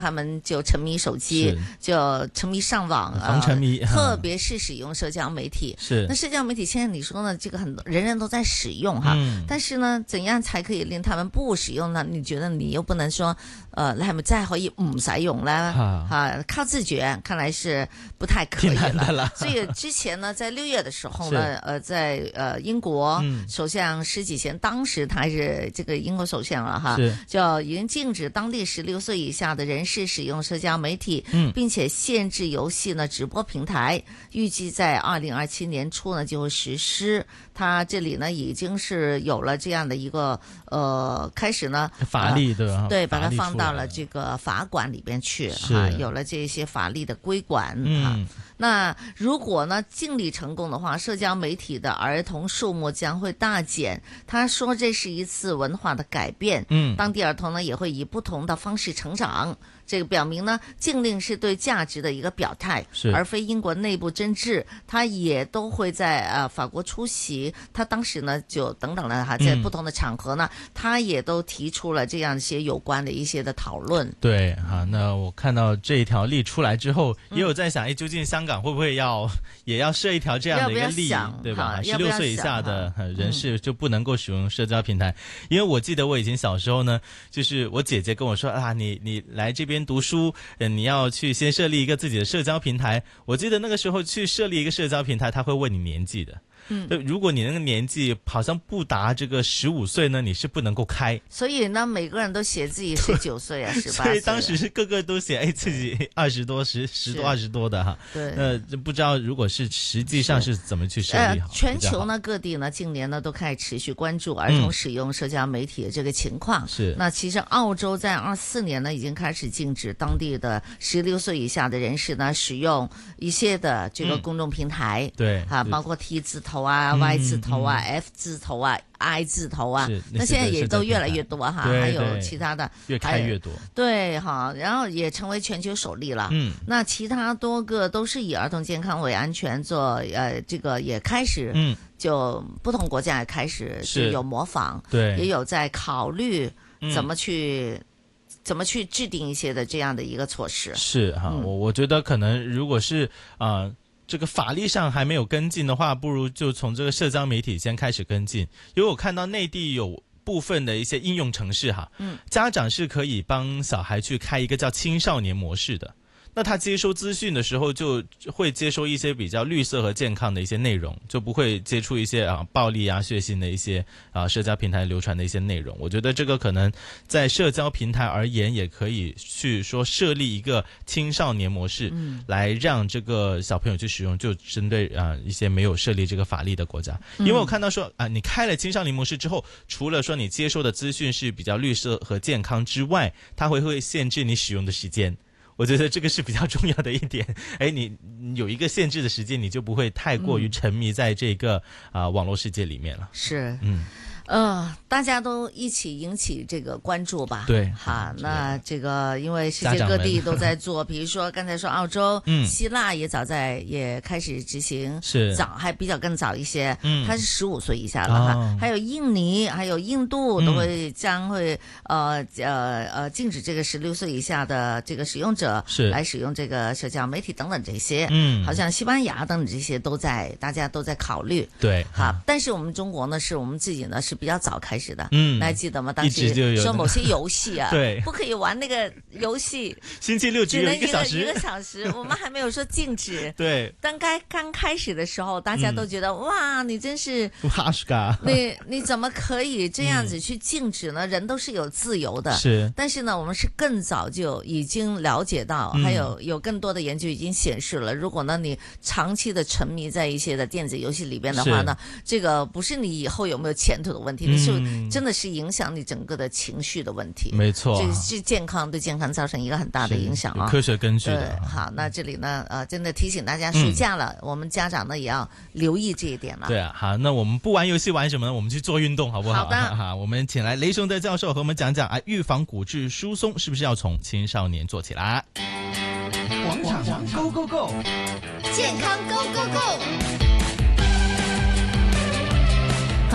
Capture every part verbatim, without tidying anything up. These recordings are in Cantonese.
他们就沉迷手机，就沉迷上网， 防沉迷、 呃，特别是使用社交媒体。 是， 那社交媒体现在你说呢？这个很多人人都在使用哈，嗯、但是呢，怎样才可以令他们不使用呢？你觉得你又不能說，呃，你係咪真係可以唔使用呢？啊，啊靠自覺，看來是不太可以了。所以之前呢，在六月的時候呢，呃，在呃英國首相施紀賢，當時他是這個英國首相了哈，就已經禁止當地十六歲以下的人士使用社交媒體，嗯、並且限制遊戲呢直播平台，預計在二零二七年初呢就會實施。他這裡呢已經是有了這樣的一個呃開始呢法律的、呃、 對，把它放到了這個法管裡邊去哈、啊，有了這些法律的規管、嗯、啊。那如果呢禁令成功的話，社交媒體的兒童數目將會大減。他說這是一次文化的改變，嗯，當地兒童呢也會以不同的方式成長。這個表明呢，禁令是對價值的一個表態，而非英國內部政治。他也都會在呃法國出席。他當時呢就等等了哈，在不同的場合呢，嗯、他也都提出了這樣一些有關的一些的討論。 對哈，那我看到這一條例出來之後，嗯、也有在想，誒，究竟香港會不會要也要設一條這樣的一個例， 要不要對吧？十六歲以下的人士就不能夠使用社交平台。嗯、因為我記得我以前小時候呢，就是我姐姐跟我說啊，你你來這邊讀書，你要去先設立一個自己的社交平台。我記得那個時候去設立一個社交平台，他會問你年紀的。嗯，如果你那個年紀好像不達這個十五歲呢，你是不能夠開。 所以呢，每個人都寫自己十九歲啊，十八歲。 所以當時是個個都寫，哎，自己二十多、十十多、二十多的哈。 對。 呃，不知道如果是實際上是怎麼去設立好。 呃，全球呢各地呢近年呢都開始持續關注兒童使用社交媒體的這個情況。是、嗯。那其實澳洲在二四年呢已經開始禁止當地的十六歲以下的人士呢使用一些的這個公眾平台。嗯、對。啊，包括 T 字頭啊、嗯、Y 字頭啊、嗯、F 字頭啊、I 字頭啊，那現在也都越來越多哈，還有其他的越開越多。 對哈，然後也成為全球首例了。嗯，那其他多個都是以兒童健康為安全做，呃，這個也開始，嗯，就不同國家也開始就有模仿，對，也有在考慮怎麼去、嗯、怎麼去制定一些的這樣的一個措施。是哈， 嗯、我我覺得可能如果是啊。呃這個法律上還沒有跟進的話，不如就從這個社交媒體先開始跟進。因為我看到內地有部分的一些應用程式哈，嗯，家長是可以幫小孩去開一個叫青少年模式的。那他接收資訊的時候就會接收一些比較綠色和健康的一些內容，就不會接觸一些啊暴力啊血腥的一些啊社交平台流傳的一些內容。我覺得這個可能在社交平台而言，也可以去說設立一個青少年模式，嗯，來讓這個小朋友去使用，就針對啊一些沒有設立這個法律的國家。因為我看到說啊，你開了青少年模式之後，除了說你接收的資訊是比較綠色和健康之外，它會會限制你使用的時間。我覺得這個是比較重要的一點。哎，你有一個限制的時間，你就不會太過於沉迷在這個啊、呃、網絡世界裡面了。 是，嗯。呃，大家都一起引起這個關注吧。 對， 哈，那這個因為世界各地都在做，比如說剛才說澳洲、嗯、希臘也早在也開始執行，是早還比較更早一些，嗯，它是十五歲以下了哈、哦。還有印尼，還有印度都會、嗯、將會呃呃呃禁止這個十六歲以下的這個使用者是來使用這個社交媒體等等這些，嗯，好像西班牙等等這些都在大家都在考慮，對，好，但是我們中國呢，是我們自己呢是比較早開始的，嗯，你還記得嗎？當時說某些遊戲啊，對，不可以玩那個遊戲， 星期六只有一個小時， 一個小時，我們還沒有說禁止。 對， 當該剛開始的時候，大家都覺得、嗯、哇，你真是，你你怎麼可以這樣子去禁止呢？嗯、人都是有自由的，是。但是呢，我們是更早就已經了解到，嗯、還有有更多的研究已經顯示了，如果呢你長期的沉迷在一些的電子遊戲裏邊的話呢，這個不是你以後有沒有前途的問題。嗯、是真的是影響你整個的情緒的問題，沒錯，這是健康對健康造成一個很大的影響啊， 科學根據的。 好，那這裡呢，呃，真的提醒大家，暑假了、嗯，我們家長呢也要留意這一點了。 對啊，好，那我們不玩遊戲玩什麼呢？我們去做運動，好不好？ 好的， 好，我們請來雷雄德教授和我們講講啊，預防骨質疏鬆是不是要從青少年做起來？ 廣場 Go Go Go， 健康 Go Go Go。好，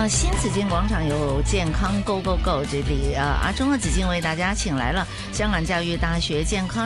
呃，新紫荊廣場有健康 Go Go Go， 這裏啊，阿中和紫荊為大家請來了香港教育大學健康